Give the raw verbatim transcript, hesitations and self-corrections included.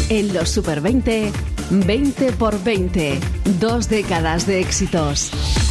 En los Super veinte, veinte por veinte. Dos décadas de éxitos.